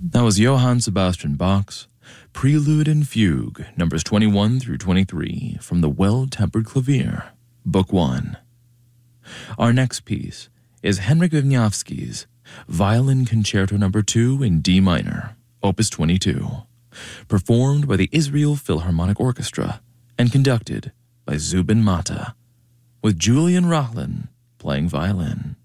That was Johann Sebastian Bach's Prelude and Fugue, numbers 21 through 23, from the Well-Tempered Clavier, Book 1. Our next piece is Henryk Wieniawski's Violin Concerto No. 2 in D minor, Opus 22, performed by the Israel Philharmonic Orchestra and conducted by Zubin Mata, with Julian Rochlin playing violin.